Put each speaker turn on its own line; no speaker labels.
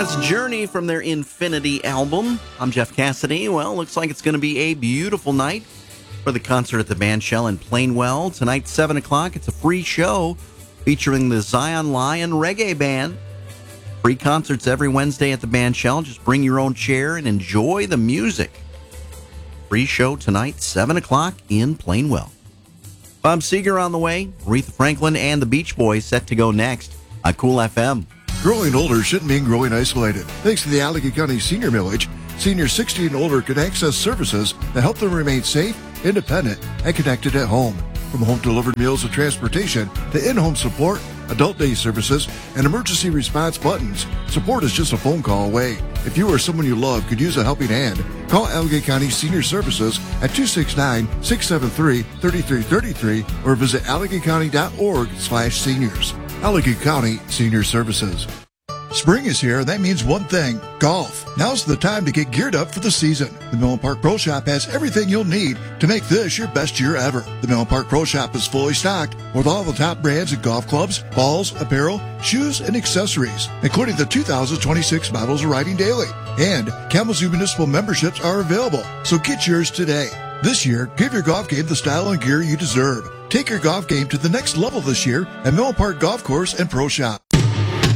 That's Journey from their Infinity album. I'm Jeff Cassidy. Well, looks like it's going to be a beautiful night for the concert at the Bandshell in Plainwell. Tonight, 7 o'clock, it's a free show featuring the Zion Lion Reggae Band. Free concerts every Wednesday at the Bandshell. Just bring your own chair and enjoy the music. Free show tonight, 7 o'clock in Plainwell. Bob Seger on the way. Aretha Franklin and the Beach Boys set to go next on Cool FM.
Growing older shouldn't mean growing isolated. Thanks to the Allegheny County Senior Millage, seniors 60 and older can access services that help them remain safe, independent, and connected at home. From home-delivered meals and transportation to in-home support, adult day services, and emergency response buttons, support is just a phone call away. If you or someone you love could use a helping hand, call Allegheny County Senior Services at 269-673-3333 or visit AlleghenyCounty.org/seniors. Allegheny County Senior Services. Spring is here, and that means one thing, golf. Now's the time to get geared up for the season. The Millen Park Pro Shop has everything you'll need to make this your best year ever. The Millen Park Pro Shop is fully stocked with all the top brands in golf clubs, balls, apparel, shoes, and accessories, including the 2026 models arriving daily. And Kalamazoo Municipal memberships are available, so get yours today. This year, give your golf game the style and gear you deserve. Take your golf game to the next level this year at Millen Park Golf Course and Pro Shop.